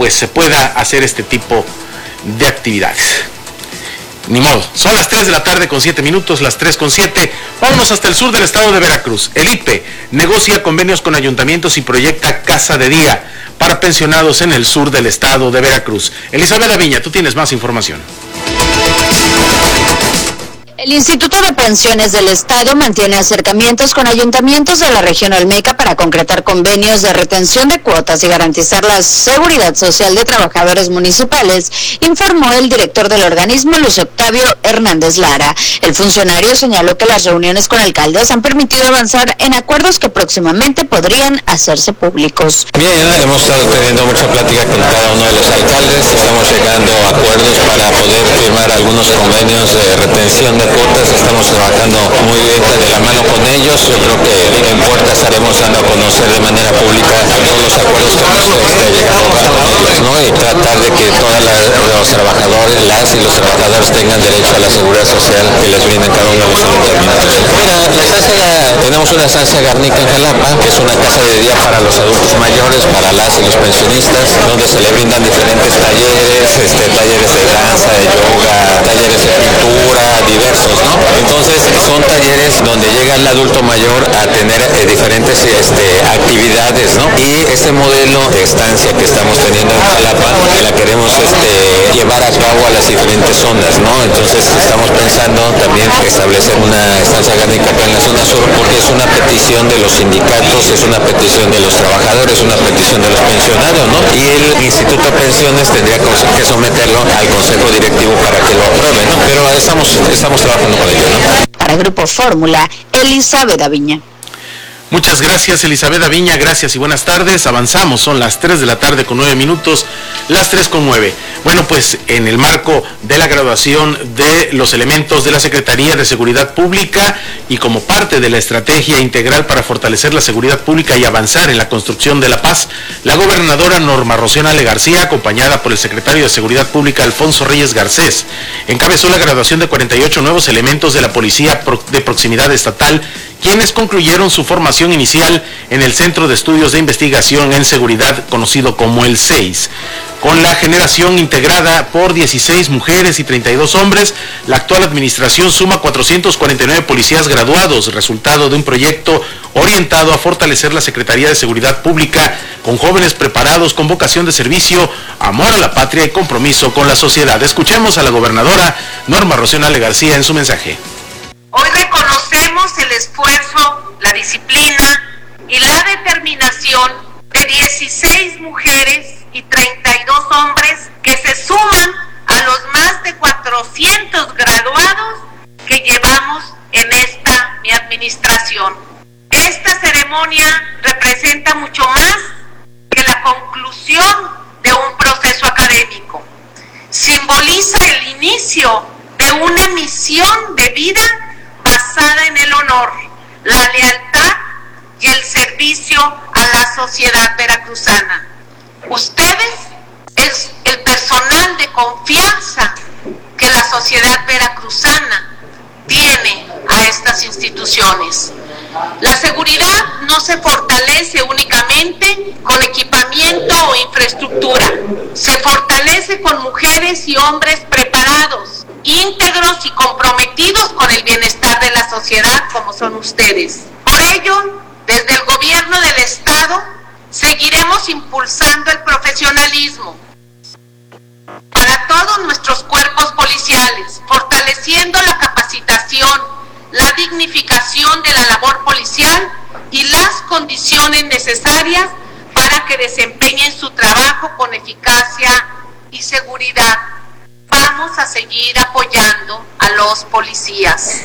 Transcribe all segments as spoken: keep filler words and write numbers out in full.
pues se pueda hacer este tipo de actividades. Ni modo, son las tres de la tarde con siete minutos, las tres con siete. Vámonos hasta el sur del estado de Veracruz. El I P E negocia convenios con ayuntamientos y proyecta casa de día para pensionados en el sur del estado de Veracruz. Elizabeth Aviña, tú tienes más información. El Instituto de Pensiones del Estado mantiene acercamientos con ayuntamientos de la región Olmeca para concretar convenios de retención de cuotas y garantizar la seguridad social de trabajadores municipales, informó el director del organismo, Luis Octavio Hernández Lara. El funcionario señaló que las reuniones con alcaldes han permitido avanzar en acuerdos que próximamente podrían hacerse públicos. Bien, hemos estado teniendo mucha plática con cada uno de los alcaldes, estamos llegando a acuerdos para poder firmar algunos convenios de retención de cuotas, estamos trabajando muy bien de la mano con ellos. Yo creo que en puerta estaremos dando a conocer de manera pública todos los acuerdos que hemos este, llegado con ellos, ¿no? Y tratar de que todos los trabajadores, las y los trabajadores tengan derecho a la seguridad social que les brinda cada uno de los ayuntamientos. Mira, la salsa, tenemos una salsa Garnica en Jalapa, que es una casa de día para los adultos mayores, para las y los pensionistas, donde se le brindan diferentes talleres, este, talleres de danza, de yoga, talleres de pintura, diversos, ¿no? Entonces son talleres donde llega el adulto mayor a tener eh, diferentes este, actividades, ¿no? Y este modelo de estancia que estamos teniendo en Jalapa, la queremos este, llevar a cabo a las diferentes zonas, ¿no? Entonces estamos pensando también establecer una estancia gárnica acá en la zona sur, porque es una petición de los sindicatos, es una petición de los trabajadores, una petición de los pensionados, ¿no? Y el Instituto de Pensiones tendría que someterlo al Consejo Directivo para que lo apruebe, ¿no? Pero estamos, estamos trabajando con ello, ¿no? Para Grupo Fórmula, Elizabeth Aviña. Muchas gracias, Elizabeth Aviña, gracias y buenas tardes. Avanzamos, son las tres de la tarde con nueve minutos, las tres con nueve. Bueno, pues en el marco de la graduación de los elementos de la Secretaría de Seguridad Pública y como parte de la estrategia integral para fortalecer la seguridad pública y avanzar en la construcción de la paz, la gobernadora Norma Rocío Nale García, acompañada por el secretario de Seguridad Pública Alfonso Reyes Garcés, encabezó la graduación de cuarenta y ocho nuevos elementos de la Policía de Proximidad Estatal, quienes concluyeron su formación inicial en el Centro de Estudios de Investigación en Seguridad, conocido como el C E I S. Con la generación integrada por dieciséis mujeres y treinta y dos hombres, la actual administración suma cuatrocientos cuarenta y nueve policías graduados, resultado de un proyecto orientado a fortalecer la Secretaría de Seguridad Pública con jóvenes preparados con vocación de servicio, amor a la patria y compromiso con la sociedad. Escuchemos a la gobernadora Norma Rocío Nale García en su mensaje. Hoy reconocemos el esfuerzo, la disciplina y la determinación de dieciséis mujeres y treinta y dos hombres que se suman a los más de cuatrocientos graduados que llevamos en esta mi administración. Esta ceremonia representa mucho más que la conclusión de un proceso académico. Simboliza el inicio de una misión de vida basada en el honor, la lealtad y el servicio a la sociedad veracruzana. Ustedes es el personal de confianza que la sociedad veracruzana tiene a estas instituciones. La seguridad no se fortalece únicamente con equipamiento o infraestructura, se fortalece con mujeres y hombres preparados, íntegros y comprometidos con el bienestar de la sociedad como son ustedes. Por ello, desde el gobierno del Estado, seguiremos impulsando el profesionalismo para todos nuestros cuerpos policiales, fortaleciendo la capacitación, la dignificación de la labor policial y las condiciones necesarias para que desempeñen su trabajo con eficacia y seguridad. Vamos a seguir apoyando a los policías.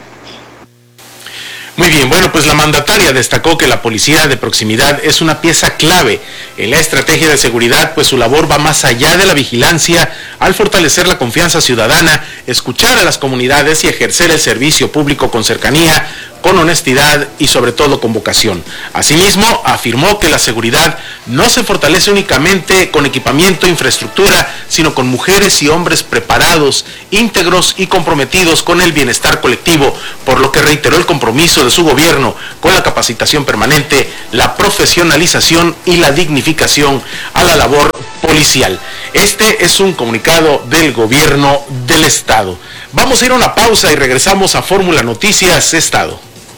Muy bien, bueno, pues la mandataria destacó que la policía de proximidad es una pieza clave en la estrategia de seguridad, pues su labor va más allá de la vigilancia al fortalecer la confianza ciudadana, escuchar a las comunidades y ejercer el servicio público con cercanía, con honestidad y sobre todo con vocación. Asimismo, afirmó que la seguridad no se fortalece únicamente con equipamiento e infraestructura, sino con mujeres y hombres preparados, íntegros y comprometidos con el bienestar colectivo, por lo que reiteró el compromiso de su gobierno con la capacitación permanente, la profesionalización y la dignificación a la labor policial. policial. Este es un comunicado del gobierno del estado. Vamos a ir a una pausa y regresamos a Fórmula Noticias Estado.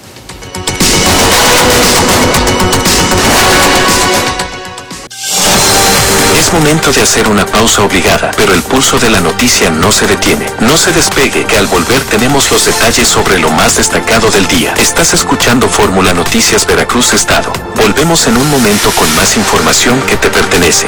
Es momento de hacer una pausa obligada, pero el pulso de la noticia no se detiene. No se despegue, que al volver tenemos los detalles sobre lo más destacado del día. Estás escuchando Fórmula Noticias Veracruz Estado. Volvemos en un momento con más información que te pertenece.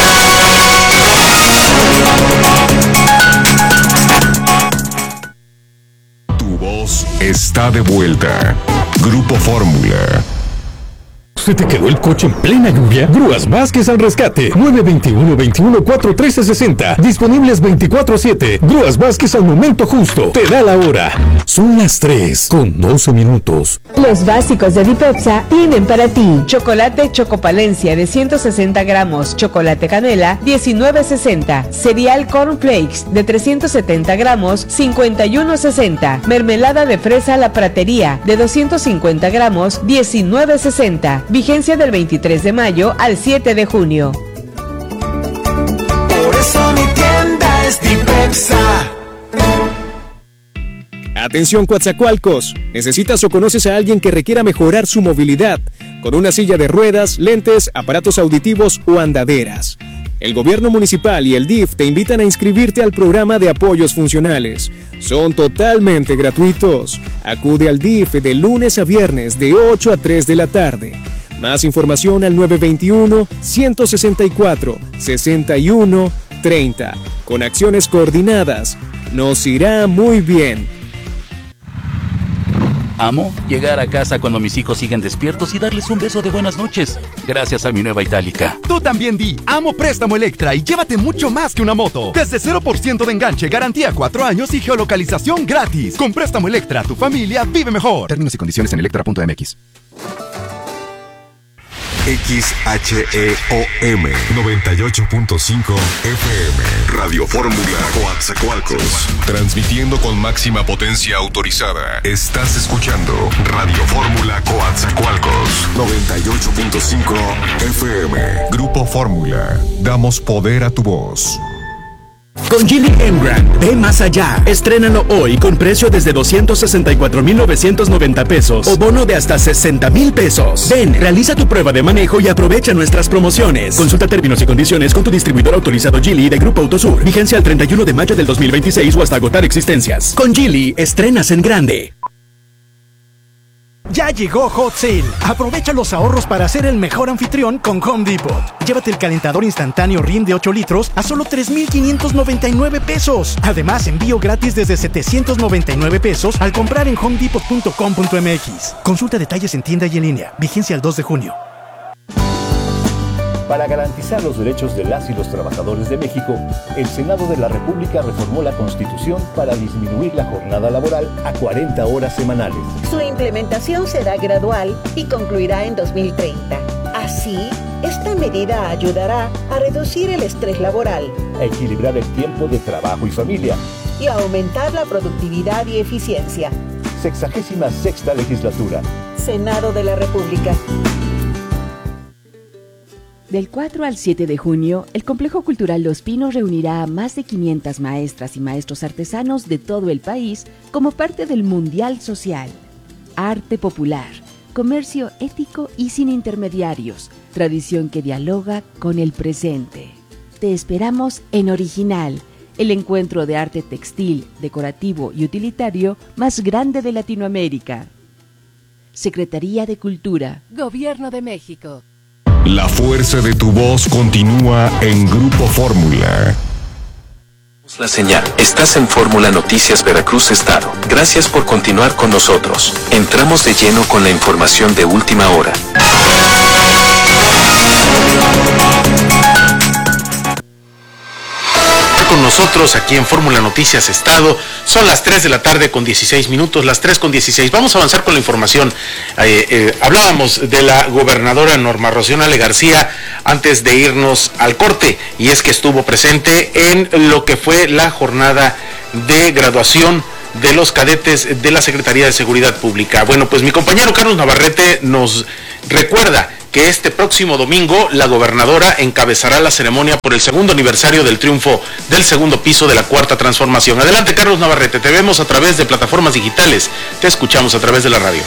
Tu voz está de vuelta. Grupo Fórmula. ¿Se te quedó el coche en plena lluvia? Grúas Vázquez al rescate. nueve dos uno, veintiuno, cuatro, trece, sesenta. Disponibles veinticuatro siete. Grúas Vázquez al momento justo. Te da la hora. Son las tres con doce minutos. Los básicos de Dipepsa tienen para ti. Chocolate Chocopalencia de ciento sesenta gramos. Chocolate Canela, diecinueve sesenta. Cereal Corn Flakes de trescientos setenta gramos, cincuenta y uno sesenta. Mermelada de fresa La Pratería de doscientos cincuenta gramos, diecinueve sesenta. Vigencia del veintitrés de mayo al siete de junio. Por eso mi tienda es Dipepsa. Atención Coatzacoalcos, ¿necesitas o conoces a alguien que requiera mejorar su movilidad con una silla de ruedas, lentes, aparatos auditivos o andaderas? El gobierno municipal y el D I F te invitan a inscribirte al programa de apoyos funcionales. Son totalmente gratuitos. Acude al D I F de lunes a viernes de ocho a tres de la tarde. Más información al nueve dos uno, uno seis cuatro, seis uno tres cero. Con acciones coordinadas, nos irá muy bien. Amo llegar a casa cuando mis hijos siguen despiertos y darles un beso de buenas noches, gracias a mi nueva Itálica. Tú también di, amo Préstamo Electra y llévate mucho más que una moto. Desde cero por ciento de enganche, garantía cuatro años y geolocalización gratis. Con Préstamo Electra, tu familia vive mejor. Términos y condiciones en electra punto m x. X H E O M noventa y ocho punto cinco F M Radio Fórmula Coatzacoalcos, transmitiendo con máxima potencia autorizada. Estás escuchando Radio Fórmula Coatzacoalcos noventa y ocho punto cinco F M. Grupo Fórmula, damos poder a tu voz. Con Geely Emgrand, ve más allá. Estrénalo hoy con precio desde doscientos sesenta y cuatro mil novecientos noventa pesos o bono de hasta sesenta mil pesos. Ven, realiza tu prueba de manejo y aprovecha nuestras promociones. Consulta términos y condiciones con tu distribuidor autorizado Geely de Grupo Autosur. Vigencia al treinta y uno de mayo del dos mil veintiséis o hasta agotar existencias. Con Geely, estrenas en grande. Ya llegó Hot Sale. Aprovecha los ahorros para ser el mejor anfitrión con Home Depot. Llévate el calentador instantáneo Rim de ocho litros a solo tres mil quinientos noventa y nueve pesos. Además, envío gratis desde setecientos noventa y nueve pesos al comprar en home depot punto com punto m x. Consulta detalles en tienda y en línea. Vigencia el dos de junio. Para garantizar los derechos de las y los trabajadores de México, el Senado de la República reformó la Constitución para disminuir la jornada laboral a cuarenta horas semanales. Su implementación será gradual y concluirá en dos mil treinta. Así, esta medida ayudará a reducir el estrés laboral, a equilibrar el tiempo de trabajo y familia y a aumentar la productividad y eficiencia. Sexagésima sexta legislatura. Senado de la República. Del cuatro al siete de junio, el Complejo Cultural Los Pinos reunirá a más de quinientas maestras y maestros artesanos de todo el país como parte del Mundial Social. Arte popular, comercio ético y sin intermediarios, tradición que dialoga con el presente. Te esperamos en Original, el encuentro de arte textil, decorativo y utilitario más grande de Latinoamérica. Secretaría de Cultura. Gobierno de México. La fuerza de tu voz continúa en Grupo Fórmula. La señal. Estás en Fórmula Noticias Veracruz Estado. Gracias por continuar con nosotros. Entramos de lleno con la información de última hora. Con nosotros aquí en Fórmula Noticias Estado. Son las tres de la tarde con dieciséis minutos, las tres con dieciséis. Vamos a avanzar con la información. Eh, eh, hablábamos de la gobernadora Norma Rocío Nale García antes de irnos al corte, y es que estuvo presente en lo que fue la jornada de graduación de los cadetes de la Secretaría de Seguridad Pública. Bueno, pues mi compañero Carlos Navarrete nos recuerda que este próximo domingo la gobernadora encabezará la ceremonia por el segundo aniversario del triunfo del segundo piso de la Cuarta Transformación. Adelante, Carlos Navarrete, te vemos a través de plataformas digitales, te escuchamos a través de la radio.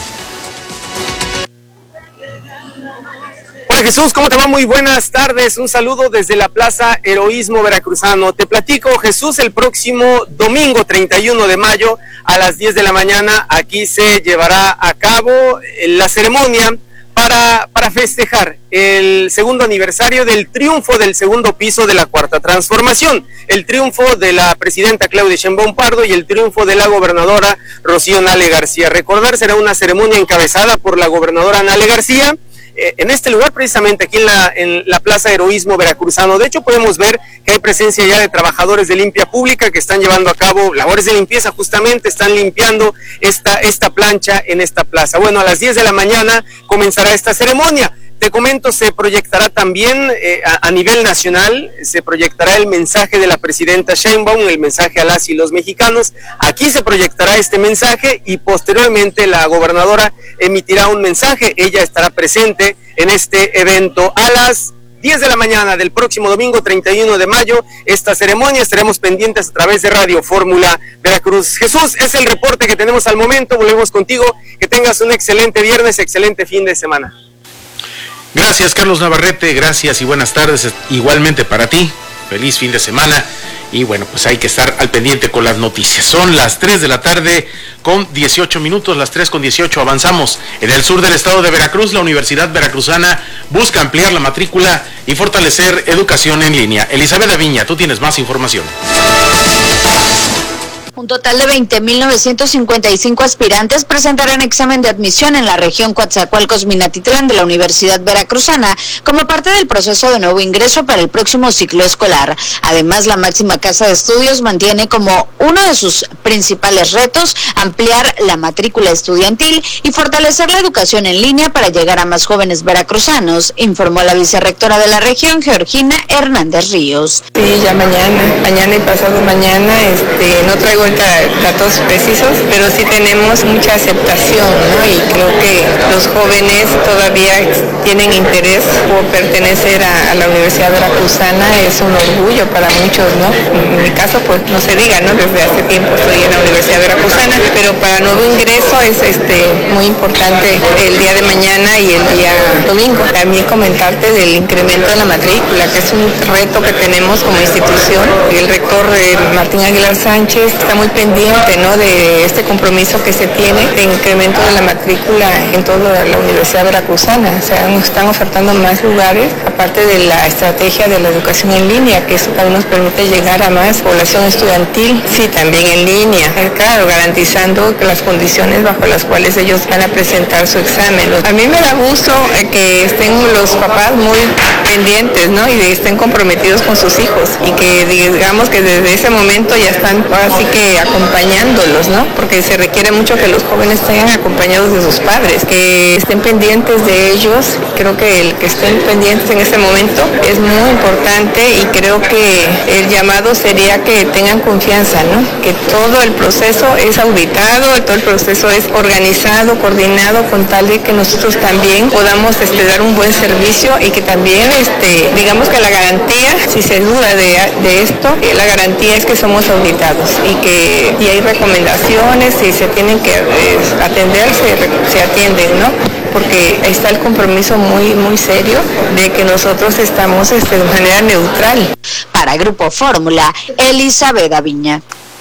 Hola Jesús, ¿cómo te va? Muy buenas tardes, un saludo desde la Plaza Heroísmo Veracruzano. Te platico, Jesús, el próximo domingo treinta y uno de mayo a las diez de la mañana aquí se llevará a cabo la ceremonia para, para festejar el segundo aniversario del triunfo del segundo piso de la Cuarta Transformación, el triunfo de la presidenta Claudia Sheinbaum Pardo y el triunfo de la gobernadora Rocío Nale García. Recordar, será una ceremonia encabezada por la gobernadora Nale García, en este lugar, precisamente aquí en la, en la Plaza Heroísmo Veracruzano. De hecho, podemos ver que hay presencia ya de trabajadores de limpia pública que están llevando a cabo labores de limpieza, justamente están limpiando esta, esta plancha en esta plaza. Bueno, a las diez de la mañana comenzará esta ceremonia. Te comento, se proyectará también eh, a, a nivel nacional, se proyectará el mensaje de la presidenta Sheinbaum, el mensaje a las y los mexicanos. Aquí se proyectará este mensaje y posteriormente la gobernadora emitirá un mensaje. Ella estará presente en este evento a las diez de la mañana del próximo domingo treinta y uno de mayo. Esta ceremonia estaremos pendientes a través de Radio Fórmula Veracruz. Jesús, es el reporte que tenemos al momento. Volvemos contigo. Que tengas un excelente viernes, excelente fin de semana. Gracias, Carlos Navarrete, gracias y buenas tardes, igualmente para ti, feliz fin de semana, y bueno, pues hay que estar al pendiente con las noticias. Son las tres de la tarde con dieciocho minutos, las tres con dieciocho, avanzamos. En el sur del estado de Veracruz, la Universidad Veracruzana busca ampliar la matrícula y fortalecer educación en línea. Elizabeth Aviña, tú tienes más información. Un total de veinte mil novecientos cincuenta y cinco aspirantes presentarán examen de admisión en la región Coatzacoalcos-Minatitlán de la Universidad Veracruzana como parte del proceso de nuevo ingreso para el próximo ciclo escolar. Además, la máxima casa de estudios mantiene como uno de sus principales retos ampliar la matrícula estudiantil y fortalecer la educación en línea para llegar a más jóvenes veracruzanos, informó la vicerrectora de la región, Georgina Hernández Ríos. Sí, ya mañana, mañana y pasado mañana, este, no traigo datos precisos, pero sí tenemos mucha aceptación, ¿no? Y creo que los jóvenes todavía tienen interés por pertenecer a, a la Universidad Veracruzana. Es un orgullo para muchos, ¿no? En mi caso, pues no se diga, ¿no? Desde hace tiempo estoy en la Universidad Veracruzana, pero para nuevo ingreso es este muy importante el día de mañana y el día domingo. También comentarte del incremento de la matrícula, que es un reto que tenemos como institución. El rector eh, Martín Aguilar Sánchez está muy pendiente, ¿no?, de este compromiso que se tiene de incremento de la matrícula en toda la Universidad Veracruzana. O sea, nos están ofertando más lugares, aparte de la estrategia de la educación en línea, que eso también nos permite llegar a más población estudiantil, sí, también en línea, claro, garantizando las condiciones bajo las cuales ellos van a presentar su examen. A mí me da gusto que estén los papás muy pendientes, ¿no?, y estén comprometidos con sus hijos, y que digamos que desde ese momento ya están así que acompañándolos, ¿no? Porque se requiere mucho que los jóvenes estén acompañados de sus padres, que estén pendientes de ellos. Creo que el que estén pendientes en ese momento es muy importante, y creo que el llamado sería que tengan confianza, ¿no? Que todo el proceso es auditado, todo el proceso es organizado, coordinado, con tal de que nosotros también podamos este, dar un buen servicio, y que también, este, digamos que la garantía, si se duda de, de esto, eh, la garantía es que somos auditados, y que y hay recomendaciones, y se tienen que eh, atender, se, se atienden, ¿no? Porque está el compromiso muy, muy serio de que nosotros estamos este, de manera neutral. Para Grupo Fórmula, Elizabeth Aviña.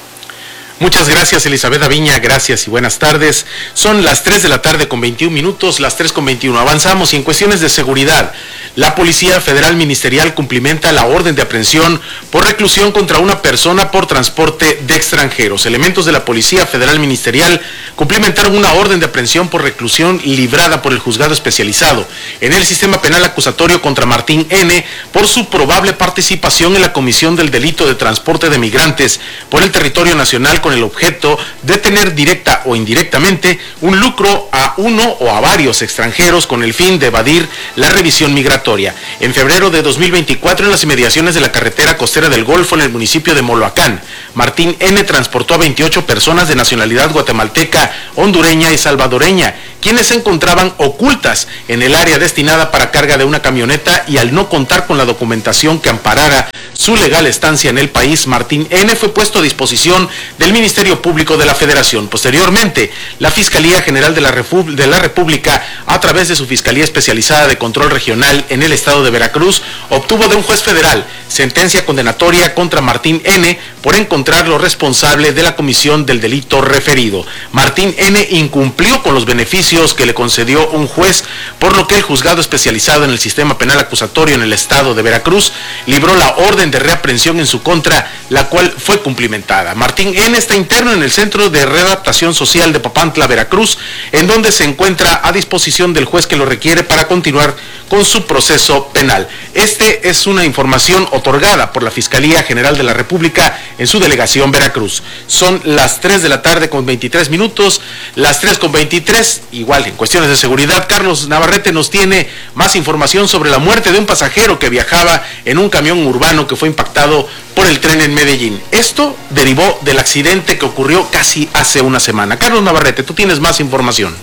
Muchas gracias, Elizabeth Aviña, gracias y buenas tardes. Son las tres de la tarde con veintiún minutos, las tres con veintiuno. Avanzamos, y en cuestiones de seguridad, la Policía Federal Ministerial cumplimenta la orden de aprehensión por reclusión contra una persona por transporte de extranjeros. Elementos de la Policía Federal Ministerial cumplimentaron una orden de aprehensión por reclusión librada por el juzgado especializado en el sistema penal acusatorio contra Martín N. por su probable participación en la comisión del delito de transporte de migrantes por el territorio nacional con el objeto de tener directa o indirectamente un lucro a uno o a varios extranjeros con el fin de evadir la revisión migratoria. En febrero de dos mil veinticuatro, en las inmediaciones de la carretera costera del Golfo, en el municipio de Moloacán, Martín N. transportó a veintiocho personas de nacionalidad guatemalteca, hondureña y salvadoreña, quienes se encontraban ocultas en el área destinada para carga de una camioneta, y al no contar con la documentación que amparara su legal estancia en el país, Martín N. fue puesto a disposición del Ministerio Público de la Federación. Posteriormente, la Fiscalía General de la, Repu- de la República, a través de su Fiscalía Especializada de Control Regional en el estado de Veracruz, obtuvo de un juez federal sentencia condenatoria contra Martín N. por encontrarlo responsable de la comisión del delito referido. Martín N. incumplió con los beneficios que le concedió un juez, por lo que el juzgado especializado en el sistema penal acusatorio en el estado de Veracruz libró la orden de reaprehensión en su contra, la cual fue cumplimentada. Martín N. está interno en el Centro de Readaptación Social de Papantla, Veracruz, en donde se encuentra a disposición del juez que lo requiere para continuar con su proceso penal. Este es una información otorgada por la Fiscalía General de la República en su delegación Veracruz. Son las tres de la tarde con veintitrés minutos, las tres con veintitrés, igual en cuestiones de seguridad. Carlos Navarrete nos tiene más información sobre la muerte de un pasajero que viajaba en un camión urbano que fue impactado por el tren en Medellín. Esto derivó del accidente que ocurrió casi hace una semana. Carlos Navarrete, tú tienes más información.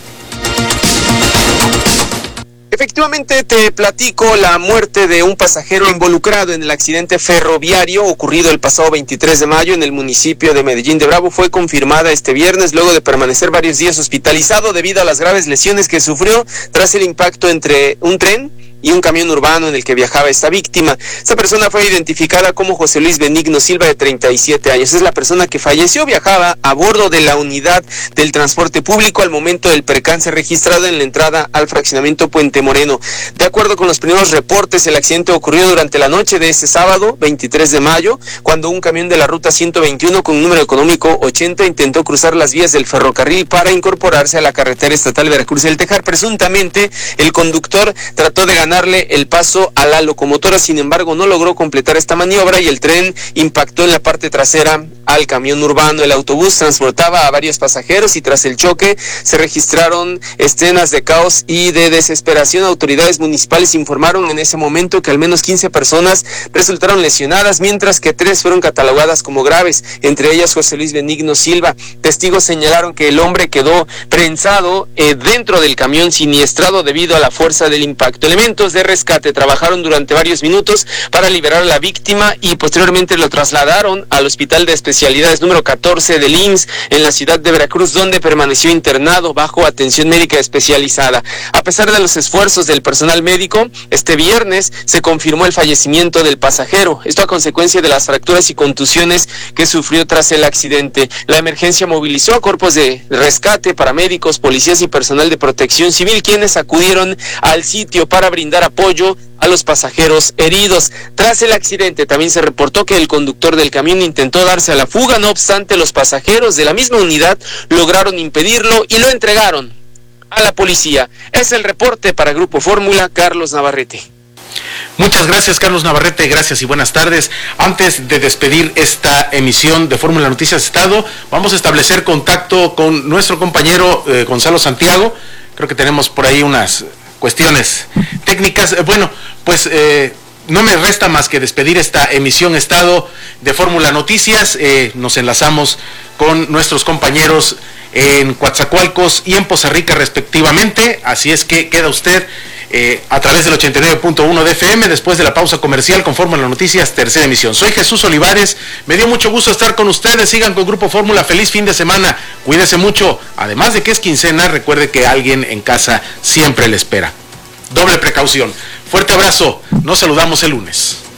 Efectivamente, te platico la muerte de un pasajero involucrado en el accidente ferroviario ocurrido el pasado veintitrés de mayo en el municipio de Medellín de Bravo. Fue confirmada este viernes luego de permanecer varios días hospitalizado debido a las graves lesiones que sufrió tras el impacto entre un tren y un camión urbano en el que viajaba esta víctima. Esta persona fue identificada como José Luis Benigno Silva, de treinta y siete años. Es la persona que falleció. Viajaba a bordo de la unidad del transporte público al momento del percance registrado en la entrada al fraccionamiento Puente Moreno. De acuerdo con los primeros reportes, el accidente ocurrió durante la noche de ese sábado, veintitrés de mayo, cuando un camión de la ruta ciento veintiuno con número económico ochenta intentó cruzar las vías del ferrocarril para incorporarse a la carretera estatal Veracruz El Tejar. Presuntamente, el conductor trató de ganar darle el paso a la locomotora, sin embargo no logró completar esta maniobra y el tren impactó en la parte trasera al camión urbano. El autobús transportaba a varios pasajeros y tras el choque se registraron escenas de caos y de desesperación. Autoridades municipales informaron en ese momento que al menos quince personas resultaron lesionadas, mientras que tres fueron catalogadas como graves, entre ellas José Luis Benigno Silva. Testigos señalaron que el hombre quedó prensado eh, dentro del camión siniestrado debido a la fuerza del impacto. Elementos de rescate trabajaron durante varios minutos para liberar a la víctima y posteriormente lo trasladaron al Hospital de Especialidades número catorce del I M S S en la ciudad de Veracruz, donde permaneció internado bajo atención médica especializada. A pesar de los esfuerzos del personal médico, este viernes se confirmó el fallecimiento del pasajero, esto a consecuencia de las fracturas y contusiones que sufrió tras el accidente. La emergencia movilizó a cuerpos de rescate, paramédicos, policías y personal de protección civil, quienes acudieron al sitio para brindar apoyo a los pasajeros heridos. Tras el accidente también se reportó que el conductor del camión intentó darse a la fuga, no obstante los pasajeros de la misma unidad lograron impedirlo y lo entregaron a la policía. Es el reporte para Grupo Fórmula, Carlos Navarrete. Muchas gracias, Carlos Navarrete, gracias y buenas tardes. Antes de despedir esta emisión de Fórmula Noticias Estado, vamos a establecer contacto con nuestro compañero eh, Gonzalo Santiago. Creo que tenemos por ahí unas cuestiones técnicas. Bueno, pues eh, no me resta más que despedir esta emisión Estado de Fórmula Noticias. Eh, nos enlazamos con nuestros compañeros en Coatzacoalcos y en Poza Rica respectivamente, así es que queda usted eh, a través del ochenta y nueve punto uno de F M después de la pausa comercial con Fórmula Noticias, tercera emisión. Soy Jesús Olivares, me dio mucho gusto estar con ustedes, sigan con Grupo Fórmula, feliz fin de semana, cuídese mucho, además de que es quincena, recuerde que alguien en casa siempre le espera. Doble precaución, fuerte abrazo, nos saludamos el lunes.